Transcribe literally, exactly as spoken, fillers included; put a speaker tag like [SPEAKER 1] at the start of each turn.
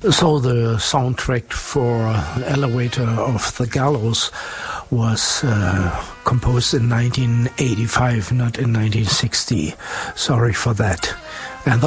[SPEAKER 1] So the soundtrack for Elevator of the Gallows was uh, composed in nineteen eighty-five, not in nineteen sixty. Sorry for that. And